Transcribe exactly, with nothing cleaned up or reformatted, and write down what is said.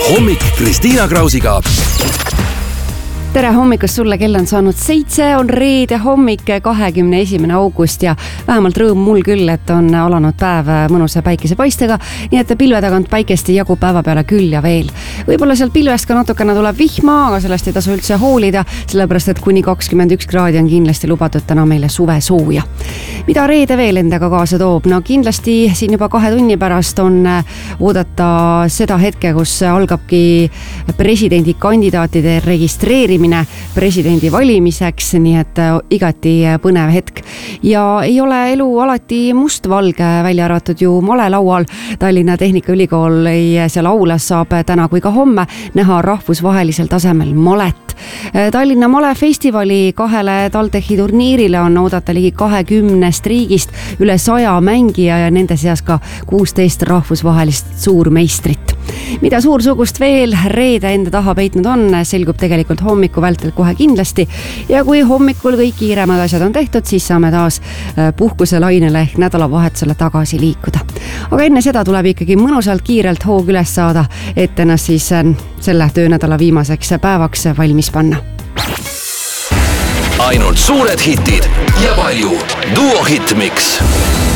hommik Kristiina Krausiga. Tere hommikust sulle, kell on saanud seitse, on reede hommik, kahekümne esimene august ja vähemalt rõõm mul küll, et on alanud päev mõnusa päikesepaistega, nii et pilve tagant päikest ei jagu päeva peale küll ja veel. Võib-olla sealt pilvest ka natukene tuleb vihma, aga sellest ei tasu üldse hoolida, sellepärast et kuni kakskümmend üks kraadi on kindlasti lubatud täna meile suve sooja. Mida reede veel endaga kaasa toob? No kindlasti siin juba kahe tunni pärast on oodata seda hetke, kus algabki presidendi kandidaatide registreerimine presidendi valimiseks, nii et igati põnev hetk. Ja ei ole elu alati mustvalge, välja arvatud ju malelaual. Tallinna Tehnikaülikooli seal aulas saab täna kui ka homme näha rahvusvahelisel tasemel malet. Tallinna malefestivali kahele TalTechi turniirile on oodata ligi kahekümnest riigist üle saja mängija ja nende seas ka kuusteist rahvusvahelist suurmeistrit. Mida suursugust veel reede enda taha peitnud on, selgub tegelikult hommiku vältel kohe kindlasti. Ja kui hommikul kõik kiiremad asjad on tehtud, siis saame taas puhkuse lainele ehk nädalavahetusele tagasi liikuda. Aga enne seda tuleb ikkagi mõnusalt kiirelt hoog üles saada, et ennast siis selle töönädala viimaseks päevaks valmis panna. Ainult suured hitid ja palju Duo Hitmix.